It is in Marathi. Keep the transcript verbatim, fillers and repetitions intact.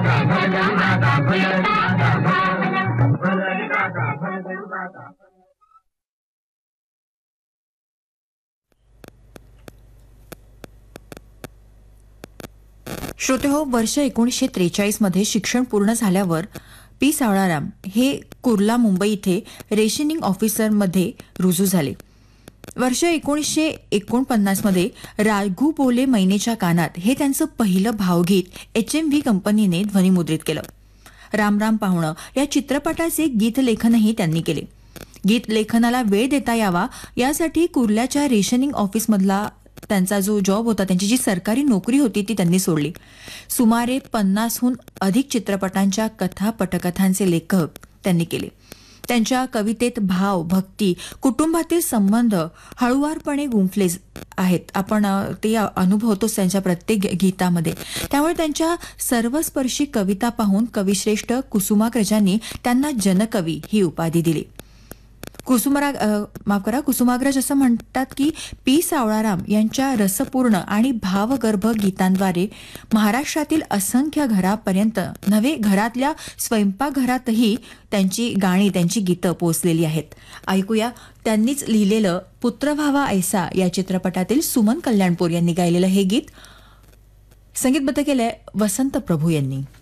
श्रोतेहो, वर्ष एकोणीसशे त्रेचाळीस मध्ये शिक्षण पूर्ण झाल्यावर पी सावळाराम हे कुर्ला मुंबई इथे रेशनिंग ऑफिसरमध्ये रुजू झाले. वर्ष एकोणीसशे एकोणपन्नास मध्ये राघू बोले मैनेच्या कानात हे त्यांचं पहिलं भावगीत एच एम व्ही कंपनीने ध्वनिमुद्रित केलं. राम राम पाहुणं या चित्रपटाचे गीतलेखनही त्यांनी केले. गीत लेखनाला वेळ देता यावा यासाठी कुर्ल्याच्या रेशनिंग ऑफिसमधला त्यांचा जो जॉब होता, त्यांची जी सरकारी नोकरी होती ती त्यांनी सोडली. सुमारे पन्नासहून अधिक चित्रपटांच्या कथा पटकथांचे लेखक त्यांनी केले. त्यांच्या कवितेत भाव, भक्ती, कुटुंबातील संबंध हळुवारपणे गुंफले आहेत. आपण ते अनुभवतोच त्यांच्या प्रत्येक गीतामध्ये. त्यामुळे त्यांच्या सर्वस्पर्शी कविता पाहून कविश्रेष्ठ कुसुमाग्रजांनी त्यांना जनकवी ही उपाधी दिली. कुसुमरा माफ करा कुसुमाग्रज असं म्हणतात की पी सावळाराम यांच्या रसपूर्ण आणि भावगर्भ गीतांद्वारे महाराष्ट्रातील असंख्य घरापर्यंत नव्हे, घरातल्या स्वयंपाकघरातही त्यांची गाणी, त्यांची गीतं पोचलेली आहेत. ऐकूया त्यांनीच लिहिलेलं पुत्र व्हावा ऐसा या चित्रपटातील सुमन कल्याणपूर यांनी गायलेलं हे गीत. संगीतबद्ध केलंय वसंत प्रभू यांनी.